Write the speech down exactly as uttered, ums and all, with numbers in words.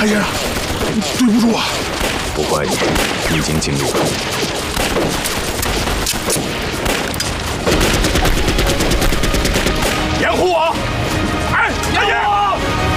太爷，对不住啊！ 不怪你，你已经尽力了。